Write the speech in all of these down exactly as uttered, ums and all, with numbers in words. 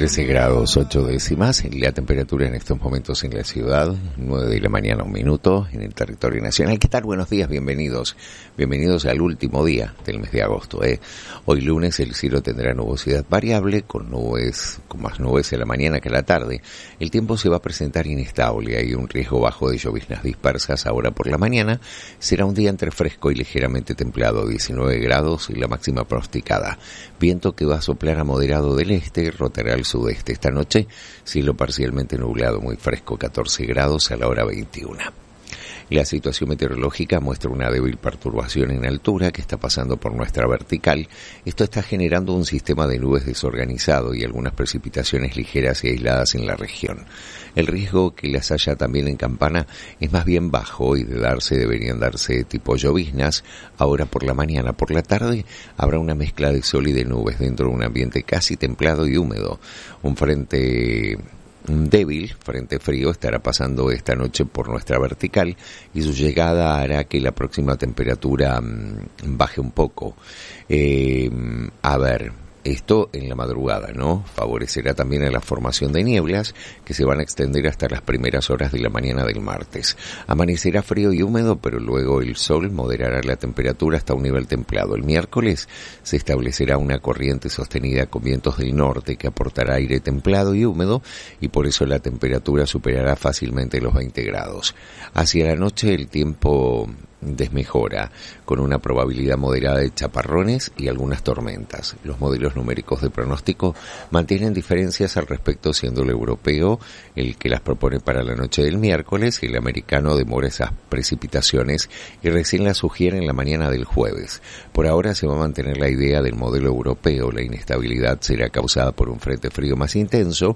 trece grados ocho décimas, la temperatura en estos momentos en la ciudad, nueve de la mañana, un minuto, en el territorio nacional. ¿Qué tal? Buenos días, bienvenidos. Bienvenidos al último día del mes de agosto. ¿eh? Hoy lunes el cielo tendrá nubosidad variable, con nubes, con más nubes en la mañana que en la tarde. El tiempo se va a presentar inestable, hay un riesgo bajo de lloviznas dispersas ahora por la mañana. Será un día entre fresco y ligeramente templado, diecinueve grados y la máxima pronosticada. Viento que va a soplar a moderado del este, rotará al sudeste. Esta noche, cielo parcialmente nublado, muy fresco, catorce grados a la hora veintiuno. La situación meteorológica muestra una débil perturbación en altura que está pasando por nuestra vertical. Esto está generando un sistema de nubes desorganizado y algunas precipitaciones ligeras y aisladas en la región. El riesgo que las haya también en Campana es más bien bajo y de darse deberían darse tipo lloviznas. Ahora por la mañana, por la tarde habrá una mezcla de sol y de nubes dentro de un ambiente casi templado y húmedo. Un frente Un débil frente frío estará pasando esta noche por nuestra vertical y su llegada hará que la próxima temperatura mmm, baje un poco. Eh, a ver, esto en la madrugada, ¿no? Favorecerá también a la formación de nieblas que se van a extender hasta las primeras horas de la mañana del martes. Amanecerá frío y húmedo, pero luego el sol moderará la temperatura hasta un nivel templado. El miércoles se establecerá una corriente sostenida con vientos del norte que aportará aire templado y húmedo y por eso la temperatura superará fácilmente los veinte grados. Hacia la noche el tiempo desmejora, con una probabilidad moderada de chaparrones y algunas tormentas. Los modelos numéricos de pronóstico mantienen diferencias al respecto, siendo el europeo el que las propone para la noche del miércoles y el americano demora esas precipitaciones y recién las sugiere en la mañana del jueves. Por ahora se va a mantener la idea del modelo europeo. La inestabilidad será causada por un frente frío más intenso,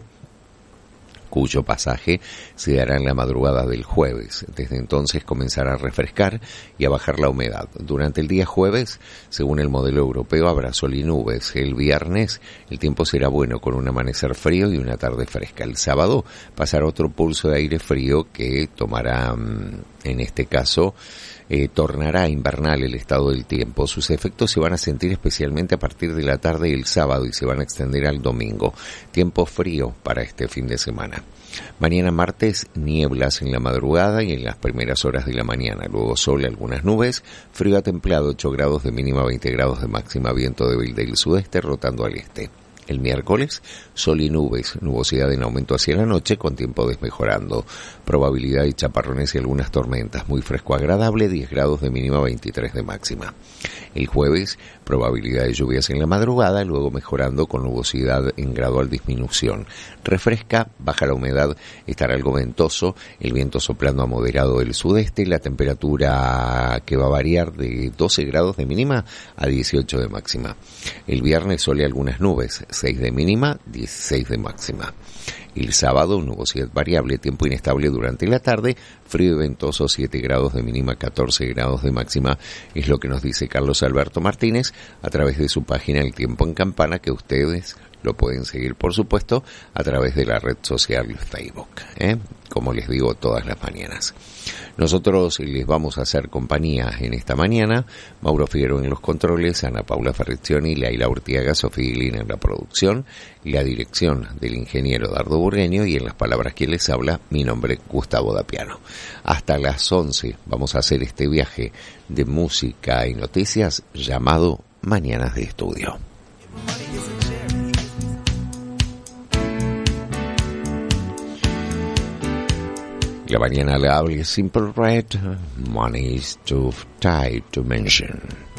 cuyo pasaje se dará en la madrugada del jueves. Desde entonces comenzará a refrescar y a bajar la humedad. Durante el día jueves, según el modelo europeo, habrá sol y nubes. El viernes el tiempo será bueno con un amanecer frío y una tarde fresca. El sábado pasará otro pulso de aire frío que tomará, en este caso, Eh, tornará invernal el estado del tiempo. Sus efectos se van a sentir especialmente a partir de la tarde del sábado y se van a extender al domingo. Tiempo frío para este fin de semana. Mañana martes, nieblas en la madrugada y en las primeras horas de la mañana. Luego sol y algunas nubes. Frío a templado, ocho grados de mínima, veinte grados de máxima. Viento débil del sudeste rotando al este. El miércoles, sol y nubes, nubosidad en aumento hacia la noche con tiempo desmejorando. Probabilidad de chaparrones y algunas tormentas. Muy fresco agradable, diez grados de mínima, veintitrés de máxima. El jueves, probabilidad de lluvias en la madrugada, luego mejorando con nubosidad en gradual disminución. Refresca, baja la humedad, estará algo ventoso, el viento soplando a moderado del sudeste, la temperatura que va a variar de doce grados de mínima a dieciocho de máxima. El viernes sol y algunas nubes, seis de mínima, dieciséis de máxima. El sábado, nubosidad variable, tiempo inestable durante la tarde, frío y ventoso, siete grados de mínima, catorce grados de máxima, es lo que nos dice Carlos Alberto Martínez a través de su página El Tiempo en Campana, que ustedes lo pueden seguir, por supuesto, a través de la red social Facebook, ¿eh? como les digo todas las mañanas. Nosotros les vamos a hacer compañía en esta mañana. Mauro Figueroa en los controles, Ana Paula Ferrizioni, Laila Urtiaga, Sofía Guilín en la producción, la dirección del ingeniero Dardo Burgueño y en las palabras que les habla, mi nombre Gustavo Dapiano. Hasta las once vamos a hacer este viaje de música y noticias llamado Mañanas de Estudio. La mañana le habla Simple Red, money is too tight to mention.